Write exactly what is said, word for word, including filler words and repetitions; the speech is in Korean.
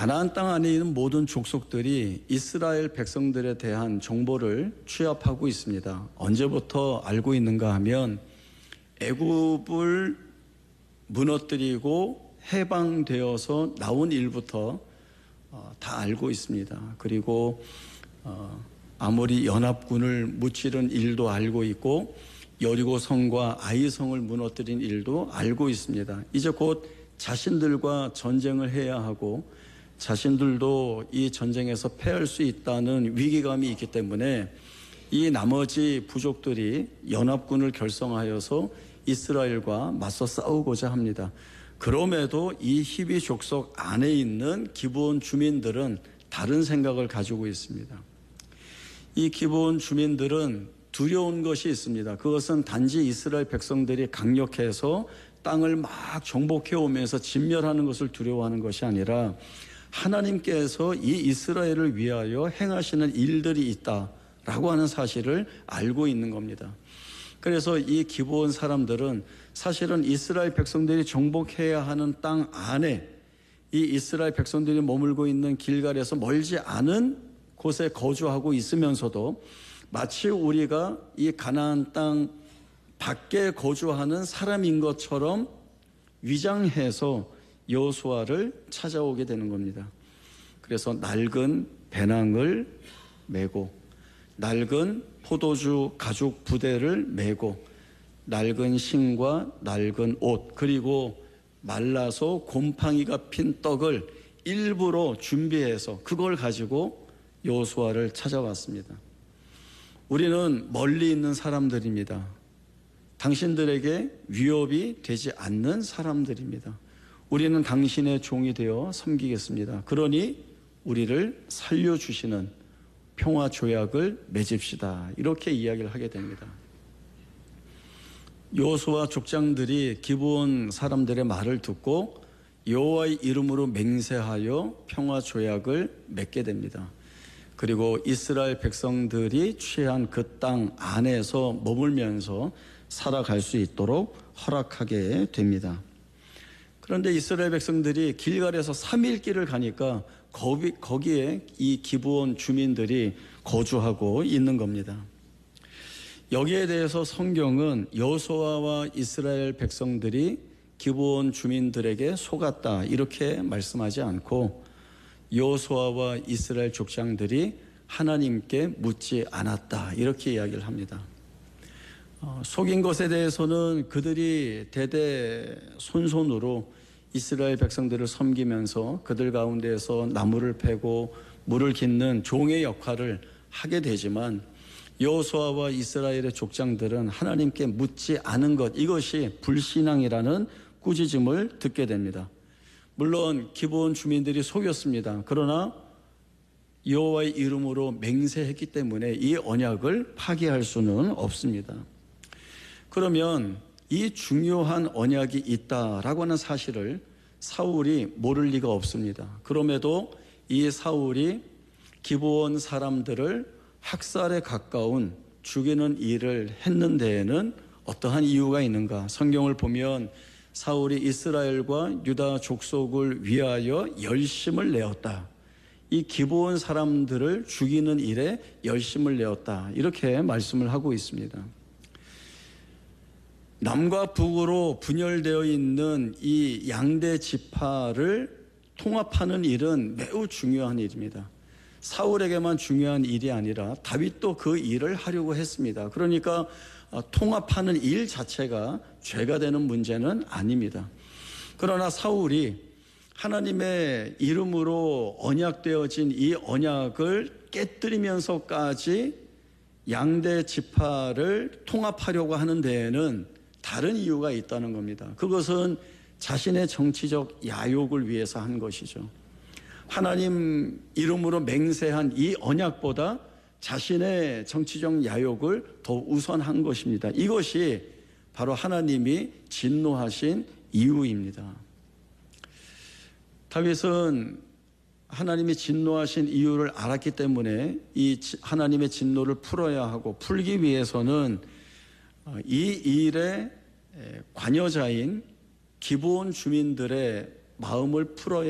가나안 땅 안에 있는 모든 족속들이 이스라엘 백성들에 대한 정보를 취합하고 있습니다. 언제부터 알고 있는가 하면 애굽을 무너뜨리고 해방되어서 나온 일부터 다 알고 있습니다. 그리고 아모리 연합군을 무찌른 일도 알고 있고 여리고 성과 아이 성을 무너뜨린 일도 알고 있습니다. 이제 곧 자신들과 전쟁을 해야 하고 자신들도 이 전쟁에서 패할 수 있다는 위기감이 있기 때문에 이 나머지 부족들이 연합군을 결성하여서 이스라엘과 맞서 싸우고자 합니다. 그럼에도 이 히비 족속 안에 있는 기브온 주민들은 다른 생각을 가지고 있습니다. 이 기브온 주민들은 두려운 것이 있습니다. 그것은 단지 이스라엘 백성들이 강력해서 땅을 막 정복해 오면서 진멸하는 것을 두려워하는 것이 아니라 하나님께서 이 이스라엘을 위하여 행하시는 일들이 있다라고 하는 사실을 알고 있는 겁니다. 그래서 이 기브온 사람들은 사실은 이스라엘 백성들이 정복해야 하는 땅 안에 이 이스라엘 백성들이 머물고 있는 길갈에서 멀지 않은 곳에 거주하고 있으면서도 마치 우리가 이 가나안 땅 밖에 거주하는 사람인 것처럼 위장해서 여호수아를 찾아오게 되는 겁니다. 그래서 낡은 배낭을 메고 낡은 포도주 가죽 부대를 메고 낡은 신과 낡은 옷 그리고 말라서 곰팡이가 핀 떡을 일부러 준비해서 그걸 가지고 여호수아를 찾아왔습니다. 우리는 멀리 있는 사람들입니다. 당신들에게 위협이 되지 않는 사람들입니다. 우리는 당신의 종이 되어 섬기겠습니다. 그러니 우리를 살려주시는 평화 조약을 맺읍시다. 이렇게 이야기를 하게 됩니다. 여호수아 족장들이 기브온 사람들의 말을 듣고 여호와의 이름으로 맹세하여 평화 조약을 맺게 됩니다. 그리고 이스라엘 백성들이 취한 그 땅 안에서 머물면서 살아갈 수 있도록 허락하게 됩니다. 그런데 이스라엘 백성들이 길갈에서 삼 일 길을 가니까 거기, 거기에 이 기브온 주민들이 거주하고 있는 겁니다. 여기에 대해서 성경은 여호수아와 이스라엘 백성들이 기브온 주민들에게 속았다 이렇게 말씀하지 않고 여호수아와 이스라엘 족장들이 하나님께 묻지 않았다 이렇게 이야기를 합니다. 어, 속인 것에 대해서는 그들이 대대손손으로 이스라엘 백성들을 섬기면서 그들 가운데에서 나무를 패고 물을 깃는 종의 역할을 하게 되지만 여호수아와 이스라엘의 족장들은 하나님께 묻지 않은 것 이것이 불신앙이라는 꾸짖음을 듣게 됩니다. 물론 기브온 주민들이 속였습니다. 그러나 여호와의 이름으로 맹세했기 때문에 이 언약을 파기할 수는 없습니다. 그러면 이 중요한 언약이 있다라고 하는 사실을 사울이 모를 리가 없습니다. 그럼에도 이 사울이 기브온 사람들을 학살에 가까운 죽이는 일을 했는 데에는 어떠한 이유가 있는가? 성경을 보면 사울이 이스라엘과 유다 족속을 위하여 열심을 내었다. 이 기브온 사람들을 죽이는 일에 열심을 내었다. 이렇게 말씀을 하고 있습니다. 남과 북으로 분열되어 있는 이 양대 지파를 통합하는 일은 매우 중요한 일입니다. 사울에게만 중요한 일이 아니라 다윗도 그 일을 하려고 했습니다. 그러니까 통합하는 일 자체가 죄가 되는 문제는 아닙니다. 그러나 사울이 하나님의 이름으로 언약되어진 이 언약을 깨뜨리면서까지 양대 지파를 통합하려고 하는 데에는 다른 이유가 있다는 겁니다. 그것은 자신의 정치적 야욕을 위해서 한 것이죠. 하나님 이름으로 맹세한 이 언약보다 자신의 정치적 야욕을 더 우선한 것입니다. 이것이 바로 하나님이 진노하신 이유입니다. 다윗은 하나님이 진노하신 이유를 알았기 때문에 이 하나님의 진노를 풀어야 하고 풀기 위해서는 이 일에 관여자인 기브온 주민들의 마음을 풀어야